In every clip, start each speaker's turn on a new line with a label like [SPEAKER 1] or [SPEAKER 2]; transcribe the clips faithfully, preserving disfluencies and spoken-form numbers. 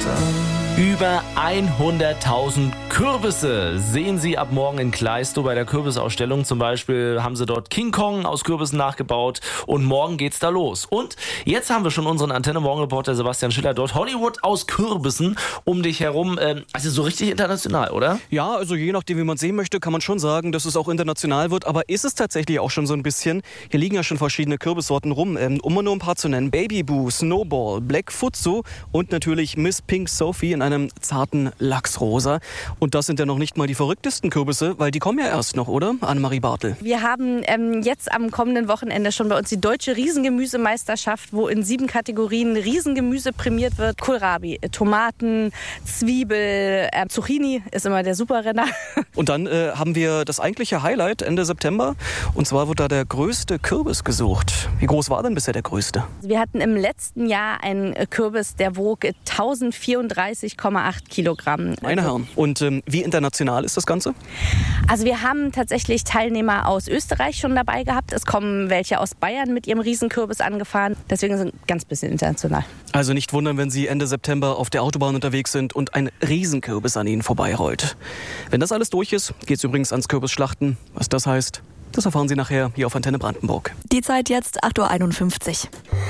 [SPEAKER 1] Über hunderttausend Kürbisse sehen Sie ab morgen in Kleistow bei der Kürbisausstellung. Zum Beispiel haben sie dort King Kong aus Kürbissen nachgebaut und morgen geht's da los. Und jetzt haben wir schon unseren Antenne-Morgen-Reporter Sebastian Schiller dort. Hollywood aus Kürbissen um dich herum. Ähm, also so richtig international, oder?
[SPEAKER 2] Ja, also je nachdem, wie man sehen möchte, kann man schon sagen, dass es auch international wird. Aber ist es tatsächlich auch schon so ein bisschen? Hier liegen ja schon verschiedene Kürbissorten rum. Ähm, um nur ein paar zu nennen. Baby Boo, Snowball, Black Futsu und natürlich Miss Pink Sophie in einem zarten Lachsrosa. Und das sind ja noch nicht mal die verrücktesten Kürbisse, weil die kommen ja erst noch, oder? Annemarie Bartel.
[SPEAKER 3] Wir haben ähm, jetzt am kommenden Wochenende schon bei uns die Deutsche Riesengemüsemeisterschaft, wo in sieben Kategorien Riesengemüse prämiert wird. Kohlrabi, Tomaten, Zwiebel, äh, Zucchini ist immer der Superrenner.
[SPEAKER 2] Und dann äh, haben wir das eigentliche Highlight Ende September. Und zwar wird da der größte Kürbis gesucht. Wie groß war denn bisher der größte?
[SPEAKER 3] Wir hatten im letzten Jahr einen Kürbis, der wog tausendvierunddreißig Komma acht Kilogramm.
[SPEAKER 2] Meine Herren. Und ähm, wie international ist das Ganze?
[SPEAKER 3] Also wir haben tatsächlich Teilnehmer aus Österreich schon dabei gehabt. Es kommen welche aus Bayern mit ihrem Riesenkürbis angefahren. Deswegen sind wir ganz bisschen international.
[SPEAKER 2] Also nicht wundern, wenn Sie Ende September auf der Autobahn unterwegs sind und ein Riesenkürbis an Ihnen vorbeirollt. Wenn das alles durch ist, geht's übrigens ans Kürbisschlachten. Was das heißt, das erfahren Sie nachher hier auf Antenne Brandenburg.
[SPEAKER 4] Die Zeit jetzt acht Uhr einundfünfzig.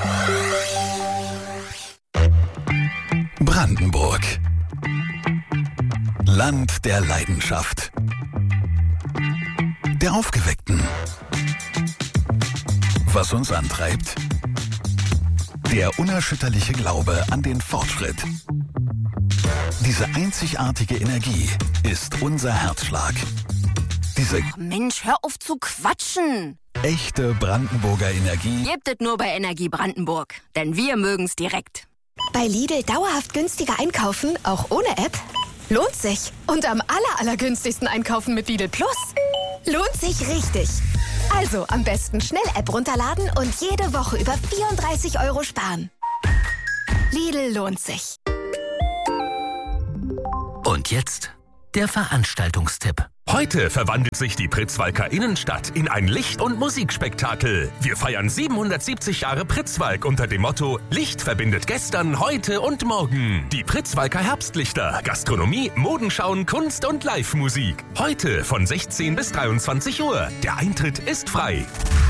[SPEAKER 5] Brandenburg. Land der Leidenschaft. Der Aufgeweckten. Was uns antreibt? Der unerschütterliche Glaube an den Fortschritt. Diese einzigartige Energie ist unser Herzschlag. Diese
[SPEAKER 6] Ach Mensch, hör auf zu quatschen.
[SPEAKER 5] Echte Brandenburger Energie
[SPEAKER 6] Gebt es nur bei Energie Brandenburg, denn wir mögen's direkt.
[SPEAKER 7] Bei Lidl dauerhaft günstiger einkaufen, auch ohne App? Lohnt sich. Und am aller, allergünstigsten einkaufen mit Lidl Plus? Lohnt sich richtig. Also am besten schnell App runterladen und jede Woche über vierunddreißig Euro sparen. Lidl lohnt sich.
[SPEAKER 8] Und jetzt der Veranstaltungstipp.
[SPEAKER 9] Heute verwandelt sich die Pritzwalker Innenstadt in ein Licht- und Musikspektakel. Wir feiern siebenhundertsiebzig Jahre Pritzwalk unter dem Motto Licht verbindet gestern, heute und morgen. Die Pritzwalker Herbstlichter, Gastronomie, Modenschauen, Kunst und Live-Musik. Heute von sechzehn bis dreiundzwanzig Uhr. Der Eintritt ist frei.